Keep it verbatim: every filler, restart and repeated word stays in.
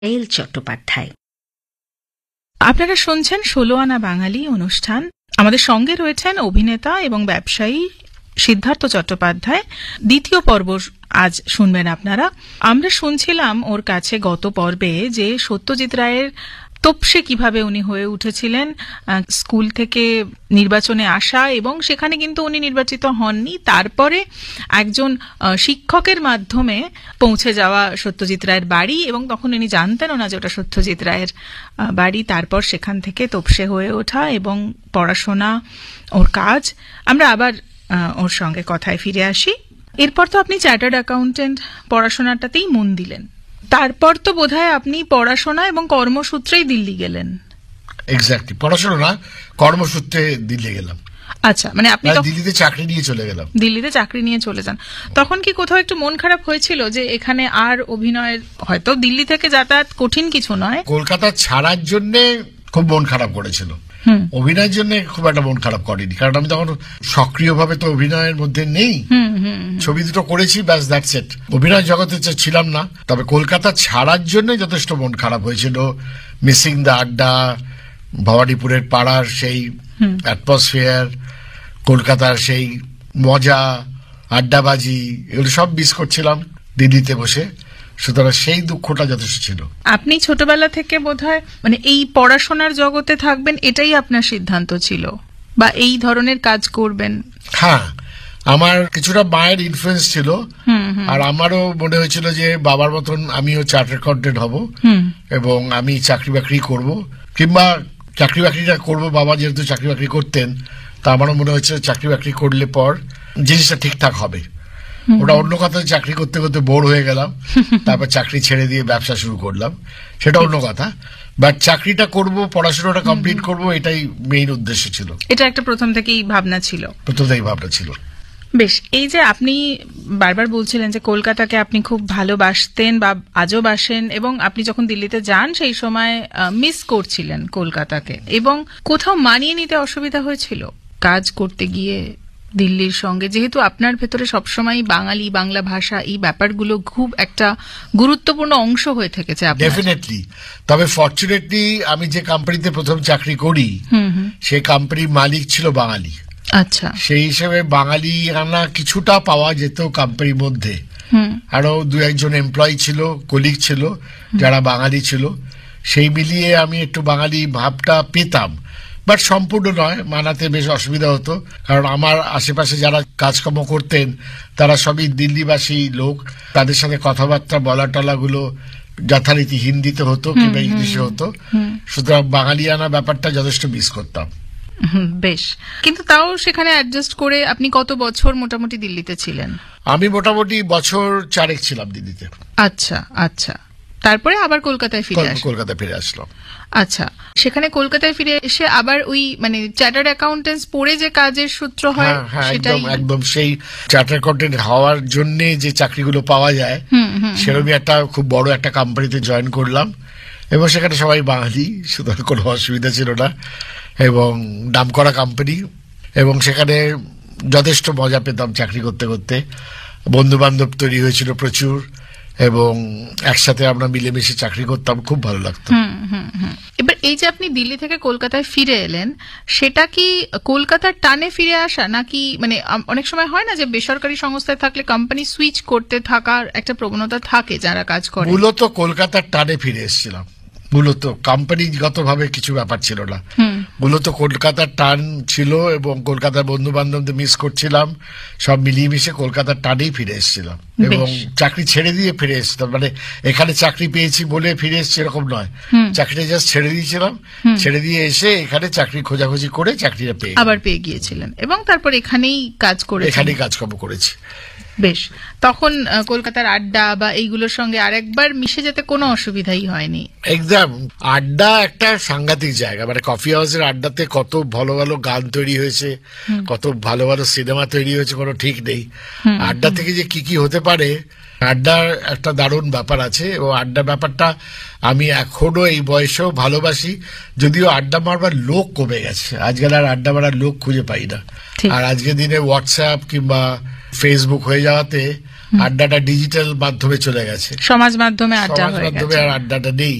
এল চট্টোপাধ্যায়। আপনারা শুনছেন ষোলো আনা বাঙালি অনুষ্ঠান। আমাদের সঙ্গে রয়েছেন অভিনেতা এবং ব্যবসায়ী সিদ্ধার্থ চট্টোপাধ্যায়। দ্বিতীয় পর্ব আজ শুনবেন আপনারা। আমরা শুনছিলাম ওর কাছে গত পর্বে যে সত্যজিৎ রায়ের তোপসে কিভাবে উনি হয়ে উঠেছিলেন, স্কুল থেকে নির্বাচনে আসা, এবং সেখানে কিন্তু উনি নির্বাচিত হননি। তারপরে একজন শিক্ষকের মাধ্যমে পৌঁছে যাওয়া সত্যজিৎ রায়ের বাড়ি, এবং তখন উনি জানতেনও না যে ওটা সত্যজিৎ রায়ের বাড়ি। তারপর সেখান থেকে তোপসে হয়ে ওঠা এবং পড়াশোনা, ওর কাজ। আমরা আবার ওর সঙ্গে কথায় ফিরে আসি। এরপর তো আপনি চার্টার্ড অ্যাকাউন্টেন্ট পড়াশোনাটাতেই মন দিলেন। তারপর তো বোধহয় আপনি পড়াশোনা এবং কর্মসূত্রেই দিল্লি গেলেন। এক্স্যাক্টলি, পড়াশোনা না, কর্মসূত্রে দিল্লি গেলাম। আচ্ছা, মানে আপনি দিল্লিতে চাকরি নিয়ে চলে গেলাম। দিল্লিতে চাকরি নিয়ে চলে যান। তখন কি কোথাও একটু মন খারাপ হয়েছিল যে এখানে আর অভিনয়ের, হয়তো দিল্লি থেকে যাতায়াত কঠিন কিছু নয়, কলকাতা ছাড়ার জন্য খুব মন খারাপ করেছিল, অভিনয়ের জন্য খুব একটা মন খারাপ করেনি, কারণ আমি তখন সক্রিয়ভাবে তো অভিনয়ের মধ্যে নেই। ছবি দুটো করেছি, ব্যাস, দ্যাটস ইট। অভিনয় জগতে ছিলাম না। তবে কলকাতা ছাড়ার জন্য যথেষ্ট মন খারাপ হয়েছিল। মিসিং দ্য আড্ডা, ভবানীপুরের পাড়ার সেই অ্যাটমসফিয়ার, কলকাতার সেই মজা, আড্ডাবাজি, এগুলো সব মিস করছিলাম দিল্লিতে বসে। সুতরাং সেই দুঃখটা যথেষ্ট ছিল। আপনি ছোটবেলা থেকে বোধহয় মানে এই পড়াশোনার জগতে থাকবেন এটাই আপনার সিদ্ধান্ত ছিল, বা এই ধরনের কাজ করবেন? হ্যাঁ, আমার কিছুটা মায়ের ইনফ্লুয়েন্স ছিল, আর আমারও মনে হয়েছিল যে বাবার মতন আমিও চার্টার্ড অ্যাকাউন্টেন্ট হব এবং আমি চাকরি বাকরি করব, কিংবা চাকরি বাকরিটা করব। বাবা যেহেতু চাকরি বাকরি করতেন, তা আমারও মনে হয়েছিল চাকরি বাকরি করলে পর জিনিসটা ঠিকঠাক হবে। ওটা অন্য কথা, চাকরি করতে করতে বোর হয়ে গেলাম, তারপর চাকরি ছেড়ে দিয়ে ব্যবসা শুরু করলাম, সেটা অন্য কথা। বাট চাকরিটা করব, পড়াশোনাটা কমপ্লিট করব, এটাই মেইন উদ্দেশ্য ছিল। এটা একটা প্রথম থেকেই ভাবনা ছিল। প্রথম থেকেই ভাবনা ছিল। বেশ, এই যে আপনি বারবার বলছিলেন যে কলকাতাকে আপনি খুব ভালোবাসতেন বা আজও বাসেন, এবং আপনি যখন দিল্লিতে যান সেই সময় মিস করছিলেন কলকাতাকে, এবং কোথাও মানিয়ে নিতে অসুবিধা হয়েছিল কাজ করতে গিয়ে দিল্লির সঙ্গে, যেহেতু আপনার ভেতরে সবসময় বাঙালি, বাংলা ভাষা, এই ব্যাপারগুলো খুব একটা গুরুত্বপূর্ণ অংশ হয়ে থেকেছে? ডেফিনেটলি। তবে ফরচুনেটলি আমি যে কোম্পানিতে প্রথম চাকরি করি, সেই কোম্পানির মালিক ছিল বাঙালি। আচ্ছা, সেই হিসেবে বাঙালি আনা কিছুটা পাওয়া যেত কোম্পানির মধ্যে। আরো দু একজন এমপ্লয়ি ছিল, কলিগ ছিল যারা বাঙালি ছিল, সেই মিলিয়ে আমি একটু বাঙালি ভাবটা পেতাম। বাট সম্পূর্ণ নয়, মানাতে বেশ অসুবিধা হতো, কারণ আমার আশেপাশে যারা কাজকর্ম করতেন তারা সবই দিল্লিবাসী লোক, তাদের সাথে কথাবার্তা বলা টলাগুলো যথারীতি হিন্দিতে হতো কিংবা ইংলিশে হতো। সুতরাং বাঙালি আনা ব্যাপারটা যথেষ্ট মিস করতাম। বেশ, কিন্তু তাও সেখানে অ্যাডজাস্ট করে আপনি কত বছর মোটামুটি দিল্লিতে ছিলেন? আমি মোটামুটি বছর চারেক ছিলাম দিল্লিতে। আচ্ছা আচ্ছা, তারপরে আবার কলকাতায় ফিরে আসলাম। কলকাতায় ফিরে আসলাম। আচ্ছা, সেখানে কলকাতায় ফিরে এসে আবার ওই মানে চার্টার্ড অ্যাকাউন্টেন্টস পড়ে যে কাজের সূত্র হয়, একদম একদম সেই চার্টার্ড অ্যাকাউন্টেন্ট হওয়ার জন্য যে চাকরিগুলো পাওয়া যায়, সেরকমই একটা খুব বড় একটা কোম্পানিতে জয়েন করলাম, এবং সেখানে সবাই বাঙালি, সুতরাং কোনো অসুবিধা ছিল না, এবং নামকরা কোম্পানি, এবং সেখানে যথেষ্ট মজা পেতাম চাকরি করতে করতে। বন্ধু বান্ধব তৈরি হয়েছিল প্রচুর, এবং একসাথে আমরা মিলেমিশে চাকরি করতাম, খুব ভালো লাগতো। এবার এই যে আপনি দিল্লি থেকে কলকাতায় ফিরে এলেন, সেটা কি কলকাতার টানে ফিরে আসা, নাকি মানে অনেক সময় হয় না যে বেসরকারি সংস্থায় থাকলে কোম্পানি সুইচ করতে থাকার একটা প্রবণতা থাকে যারা কাজ করে? মূলত কলকাতার টানে ফিরে এসেছিলাম। মূলত কোম্পানিগত ভাবে কিছু ব্যাপার ছিল না, মূলত কলকাতার টান ছিল, এবং কলকাতার বন্ধু বান্ধবদের মিস করছিলাম, সব মিলিয়ে মিশে কলকাতার টানেই ফিরে এসেছিলাম, এবং চাকরি ছেড়ে দিয়ে ফিরে এসেছিলাম। মানে এখানে চাকরি পেয়েছি বলে ফিরে এসেছি এরকম নয়, চাকরিটা জাস্ট ছেড়ে দিয়েছিলাম, ছেড়ে দিয়ে এসে এখানে চাকরি খোঁজাখুঁজি করে চাকরিটা পেয়ে আবার পেয়ে গিয়েছিলেন, এবং তারপর এখানেই কাজ করে এখানেই কাজকর্ম করেছি। বেশ, তখন কলকাতার আড্ডা বা এইগুলোর সঙ্গে আরেকবার মিশে যেতে কোনো অসুবিধাই হয়নি? একদম, আড্ডা একটা সাংঘাতিক জায়গা, মানে কফি হাউসের আড্ডাতে কত ভালো ভালো গান তৈরি হয়েছে, কত ভালো ভালো সিনেমা তৈরি হয়েছে, কোনো ঠিক নেই। আড্ডা থেকে যে কি কি হতে পারে, আড্ডার একটা দারুণ ব্যাপার আছে, এবং আড্ডা ব্যাপারটা আমি এখনো এই বয়সেও ভালোবাসি, যদিও আড্ডা মারবার লোক কমে গেছে, আজকাল আর আড্ডা মারার লোক খুঁজে পাই না। আর আজকের দিনে হোয়াটসঅ্যাপ কিংবা ফেসবুক হয়ে যাওয়াতে আড্ডাটা ডিজিটাল মাধ্যমে চলে গেছে, সমাজ মাধ্যমে আড্ডা সমাজ হয়ে মাধ্যমে গেছে। আর আড্ডাটা নেই।